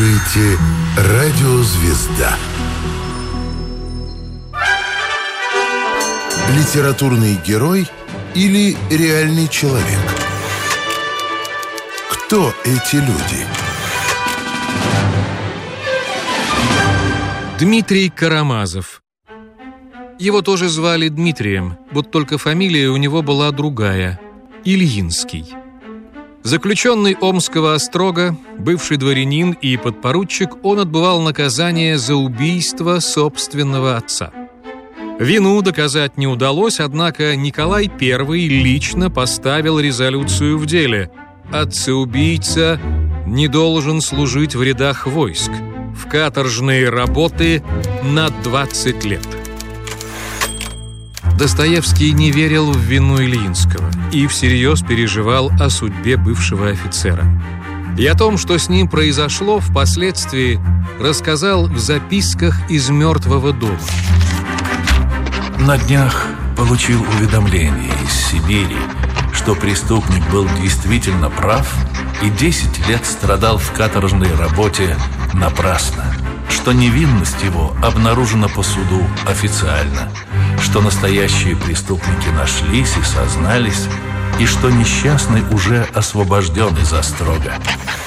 слушаете «Радио Звезда». Литературный герой или реальный человек? Кто эти люди? Дмитрий Карамазов. Его тоже звали Дмитрием, вот только фамилия у него была другая – Ильинский. Заключенный Омского острога, бывший дворянин и подпоручик, он отбывал наказание за убийство собственного отца. Вину доказать не удалось, однако Николай I лично поставил резолюцию в деле: отца-убийца не должен служить в рядах войск, в каторжные работы на 20 лет. Достоевский не верил в вину Ильинского и всерьез переживал о судьбе бывшего офицера. И о том, что с ним произошло, впоследствии рассказал в записках из «Мертвого дома». На днях получил уведомление из Сибири, что преступник был действительно прав и 10 лет страдал в каторжной работе напрасно, что невинность его обнаружена по суду официально, что настоящие преступники нашлись и сознались, и что несчастный уже освобожден из острога.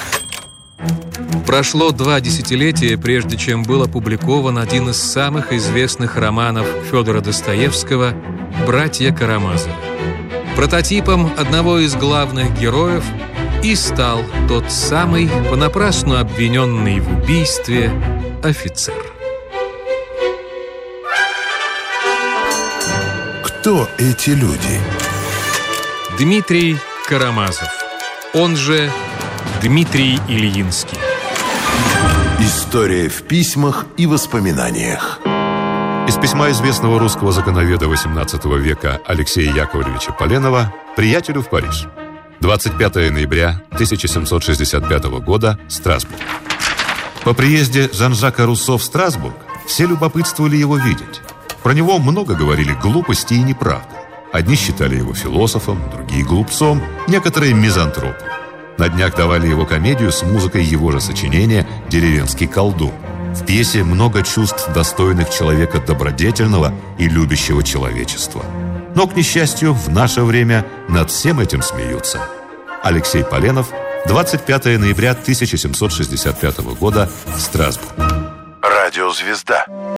Прошло 2 десятилетия, прежде чем был опубликован один из самых известных романов Федора Достоевского «Братья Карамазовы». Прототипом одного из главных героев и стал тот самый понапрасну обвиненный в убийстве офицер. Кто эти люди? Дмитрий Карамазов, он же Дмитрий Ильинский. История в письмах и воспоминаниях. Из письма известного русского законоведа XVIII века Алексея Яковлевича Поленова приятелю в Париж. 25 ноября 1765 года, Страсбург. По приезде Жан-Жака Руссо в Страсбург все любопытствовали его видеть. Про него много говорили глупости и неправды. Одни считали его философом, другие глупцом, некоторые мизантропом. На днях давали его комедию с музыкой его же сочинения «Деревенский колдун». В пьесе много чувств, достойных человека добродетельного и любящего человечества. Но, к несчастью, в наше время над всем этим смеются. Алексей Поленов, 25 ноября 1765 года, Страсбург. Радио Звезда.